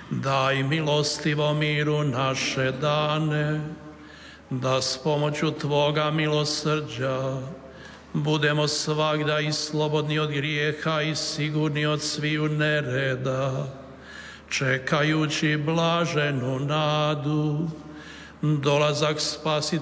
Daj milostivo miru naše dane, da s pomoću Tvoga milosrđa budemo svagda i slobodni od grijeha i sigurni od sviju nereda, čekajući blaženu nadu, dolazak spasitelja